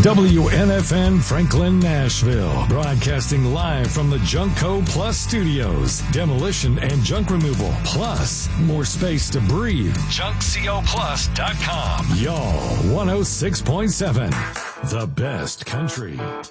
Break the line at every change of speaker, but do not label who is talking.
WNFN Franklin, Nashville. Broadcasting live from the Junkco Plus studios. Demolition and junk removal. Plus, more space to breathe. JunkCoPlus.com. Y'all 106.7. The best country.